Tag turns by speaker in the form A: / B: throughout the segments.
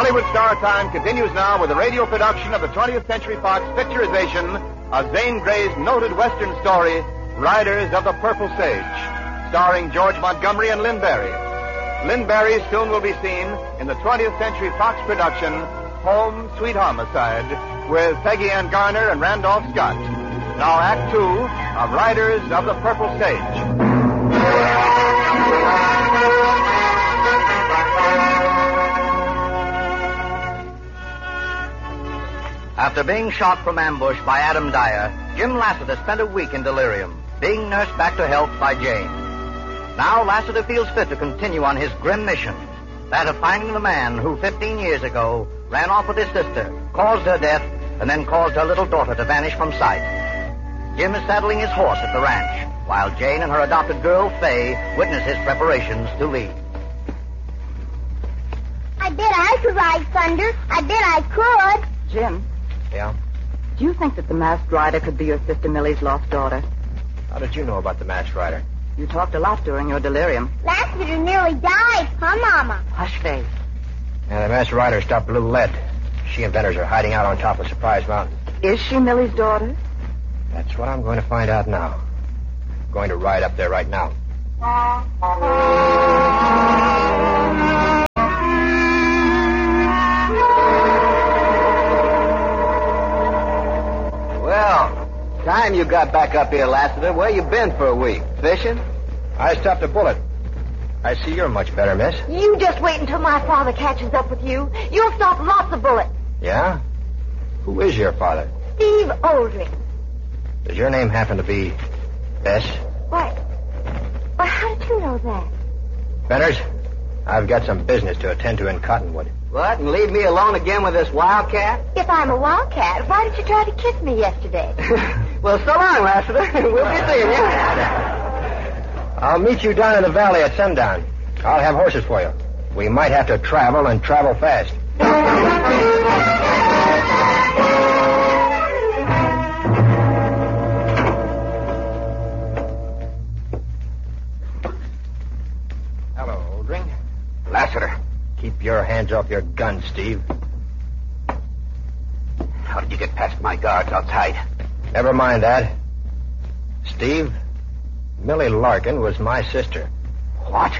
A: Hollywood Star Time continues now with a radio production of the 20th Century Fox picturization of Zane Grey's noted Western story, Riders of the Purple Sage, starring George Montgomery and Lynn Barry. Lynn Barry soon will be seen in the 20th Century Fox production, Home, Sweet Homicide, with Peggy Ann Garner and Randolph Scott. Now Act Two of Riders of the Purple Sage.
B: After being shot from ambush by Adam Dyer, Jim Lassiter spent a week in delirium, being nursed back to health by Jane. Now Lassiter feels fit to continue on his grim mission, that of finding the man who 15 years ago ran off with his sister, caused her death, and then caused her little daughter to vanish from sight. Jim is saddling his horse at the ranch, while Jane and her adopted girl, Fay, witness his preparations to leave.
C: I bet I could ride Thunder. I bet I could.
D: Jim.
E: Yeah?
D: Do you think that the masked rider could be your sister Millie's lost daughter?
E: How did you know about the masked rider?
D: You talked a lot during your delirium.
C: Lassiter nearly died, huh, Mama?
D: Hush, Faye.
E: Yeah, the masked rider stopped a little lead. She and Benners are hiding out on top of Surprise Mountain.
D: Is she Millie's daughter?
E: That's what I'm going to find out now. I'm going to ride up there right now.
B: Time you got back up here, Lassiter. Where you been for a week? Fishing?
E: I stopped a bullet. I see you're much better, miss.
C: You just wait until my father catches up with you. You'll stop lots of bullets.
E: Yeah? Who is your father?
C: Steve Oldring.
E: Does your name happen to be Bess?
C: Why, how did you know that?
E: Benners, I've got some business to attend to in Cottonwood.
B: What, and leave me alone again with this wildcat?
C: If I'm a wildcat, why did you try to kiss me yesterday?
B: Well, so long, Lassiter. We'll be seeing you.
E: I'll meet you down in the valley at sundown. I'll have horses for you. We might have to travel and travel fast. Hello, Oldring.
B: Lassiter.
E: Keep your hands off your gun, Steve.
B: How did you get past my guards outside?
E: Never mind that. Steve, Millie Larkin was my sister.
B: What?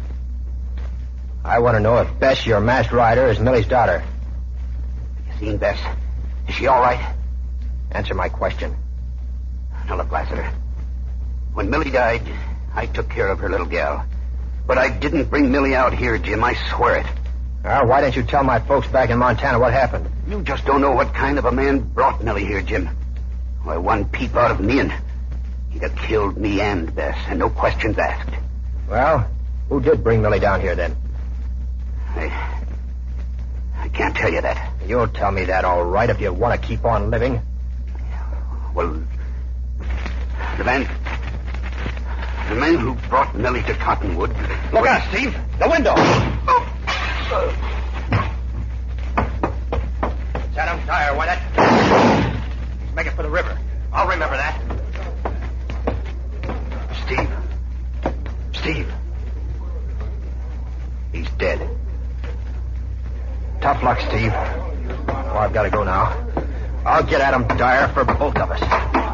E: I want to know if Bess, your masked rider, is Millie's daughter.
B: You seen Bess? Is she all right?
E: Answer my question.
B: Now, look, Lassiter. When Millie died, I took care of her little gal. But I didn't bring Millie out here, Jim. I swear it.
E: Well, why didn't you tell my folks back in Montana what happened?
B: You just don't know what kind of a man brought Millie here, Jim. Why, one peep out of me and he'd have killed me and Bess, and no questions asked.
E: Well, who did bring Millie down here, then?
B: I can't tell you that.
E: You'll tell me that, all right, if you want to keep on living.
B: Well, the man who brought Millie to Cottonwood...
E: Look out, Steve! The window! It's Adam Dyer, why that? He's making for the river. I'll remember that.
B: Steve. He's dead.
E: Tough luck, Steve. Oh, I've got to go now. I'll get Adam Dyer for both of us.